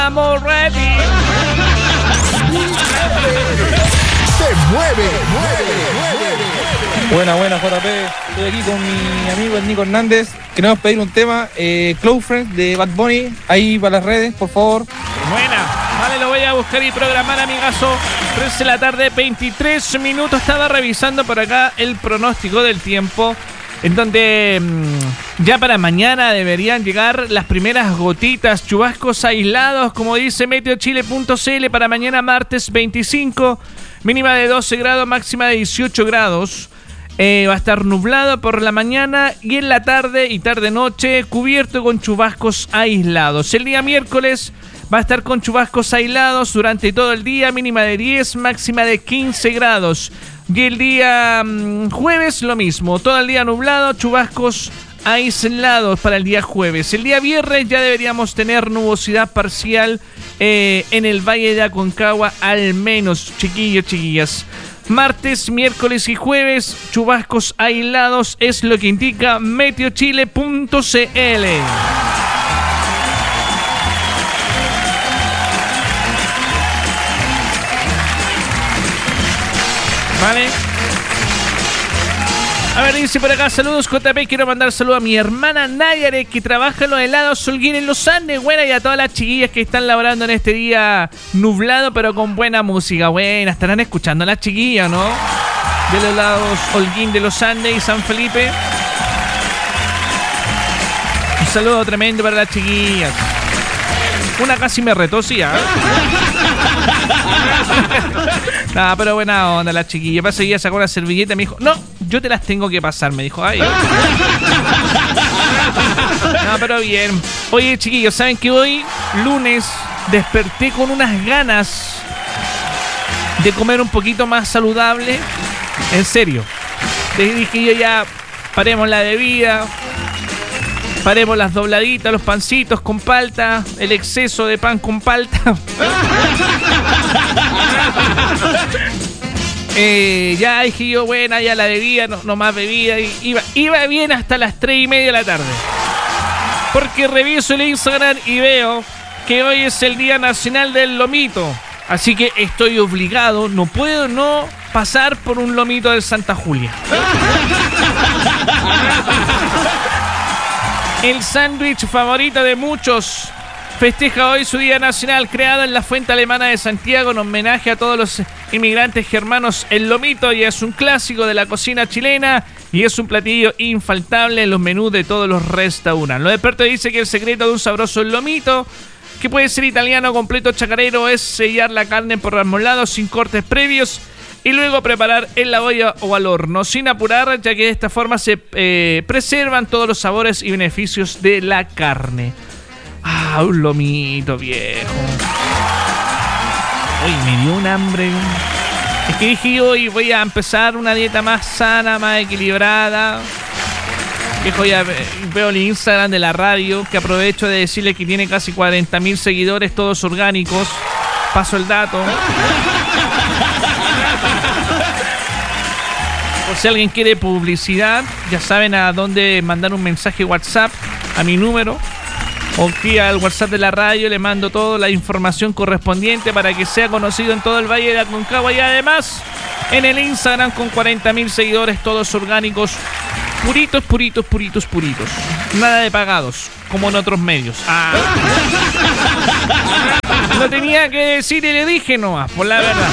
Estamos ready. Se mueve. Buena, JP. Estoy aquí con mi amigo el Nico Hernández. Queremos pedir un tema, Close Friends de Bad Bunny. Ahí para las redes, por favor. Buena. Vale, lo voy a buscar y programar, amigazo. 3 de la tarde, 23 minutos. Estaba revisando por acá el pronóstico del tiempo, en donde ya para mañana deberían llegar las primeras gotitas, chubascos aislados, como dice meteochile.cl, para mañana martes 25, mínima de 12 grados, máxima de 18 grados. Va a estar nublado por la mañana y en la tarde y tarde-noche cubierto con chubascos aislados. El día miércoles va a estar con chubascos aislados durante todo el día, mínima de 10, máxima de 15 grados. Y el día jueves lo mismo, todo el día nublado, chubascos aislados para el día jueves. El día viernes ya deberíamos tener nubosidad parcial en el Valle de Aconcagua, al menos, chiquillos, chiquillas. Martes, miércoles y jueves, chubascos aislados, es lo que indica meteochile.cl. Vale. A ver, dice por acá, saludos JP, quiero mandar saludos a mi hermana Nayare, que trabaja en los helados Solguín en los Andes, buena, y a todas las chiquillas que están laborando en este día nublado, pero con buena música, buena, estarán escuchando a las chiquillas, ¿no? De los helados Holguín de los Andes y San Felipe. Un saludo tremendo para las chiquillas. Una casi me retó, sí, ¿eh? Nah, pero buena onda la chiquilla. Pasa que ella sacó una servilleta y me dijo, no, yo te las tengo que pasar, me dijo. Ay. No, pero bien. Oye, chiquillos, ¿saben que hoy, lunes, desperté con unas ganas de comer un poquito más saludable? En serio. Les dije yo, ya paremos la bebida, paremos las dobladitas, los pancitos con palta, el exceso de pan con palta. Ya dije yo, buena, ya la bebida, no más bebida. Iba bien hasta las 3:30 de la tarde. Porque reviso el Instagram y veo que hoy es el Día Nacional del Lomito. Así que estoy obligado, no puedo no pasar por un lomito del Santa Julia. El sándwich favorito de muchos festeja hoy su Día Nacional, creado en la Fuente Alemana de Santiago en homenaje a todos los inmigrantes germanos. El lomito ya es un clásico de la cocina chilena y es un platillo infaltable en los menús de todos los restaurantes. Los expertos dicen que el secreto de un sabroso lomito, que puede ser italiano, completo, chacarero, es sellar la carne por ambos lados sin cortes previos y luego preparar en la olla o al horno, sin apurar, ya que de esta forma se preservan todos los sabores y beneficios de la carne. Ah, un lomito, viejo. Uy, me dio un hambre. Es que dije yo, hoy voy a empezar una dieta más sana, más equilibrada. Viejo, ya veo el Instagram de la radio, que aprovecho de decirle que tiene casi 40.000 seguidores, todos orgánicos. Paso el dato. Por si alguien quiere publicidad, ya saben a dónde mandar un mensaje WhatsApp a mi número. O que al WhatsApp de la radio le mando toda la información correspondiente para que sea conocido en todo el Valle de Aconcagua. Y además, en el Instagram con 40.000 seguidores, todos orgánicos. Puritos, puritos, puritos, puritos. Nada de pagados, como en otros medios. Ah. Lo tenía que decir y le dije nomás, por la verdad.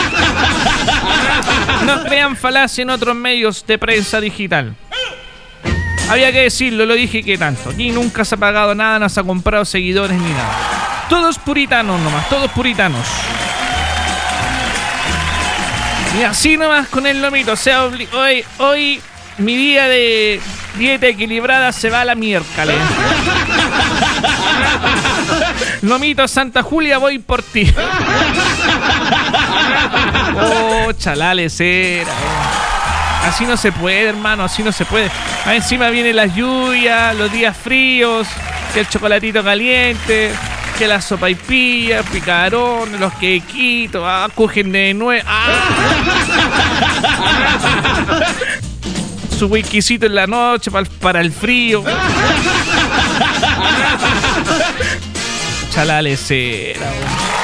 No crean falacia en otros medios de prensa digital. Había que decirlo, lo dije que tanto. Aquí nunca se ha pagado nada, no se ha comprado seguidores ni nada. Todos puritanos nomás, todos puritanos. Y así nomás con el lomito. O sea, hoy mi día de dieta equilibrada se va a la miércoles. Lomito Santa Julia, voy por ti. Oh, chalales era. Así no se puede, hermano, así no se puede. Encima vienen las lluvias, los días fríos, que el chocolatito caliente, que la sopaipilla, picarón, los quequitos, cogen de nuevo. Su whiskycito en la noche para el frío. chucha la lecera, weón.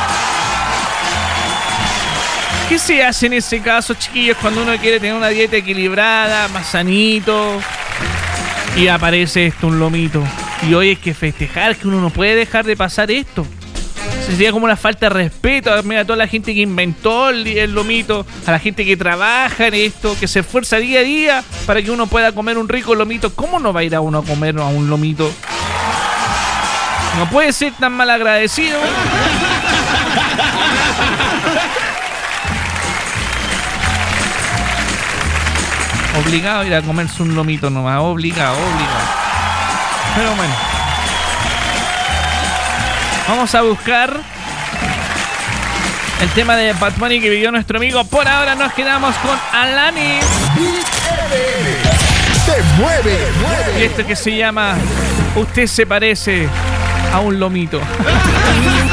¿Qué se hace en ese caso, chiquillos, cuando uno quiere tener una dieta equilibrada, más sanito, y aparece esto, un lomito? Y hoy hay que festejar que uno no puede dejar de pasar esto. Sería como una falta de respeto a toda la gente que inventó el lomito, a la gente que trabaja en esto, que se esfuerza día a día para que uno pueda comer un rico lomito. ¿Cómo no va a ir a uno a comer a un lomito? No puede ser tan mal agradecido. Obligado a ir a comerse un lomito nomás, obligado. Pero bueno, vamos a buscar el tema de Bad Bunny que vivió nuestro amigo. Por ahora nos quedamos con Alanis. Se mueve. Y esto que se llama Usted se parece a un lomito.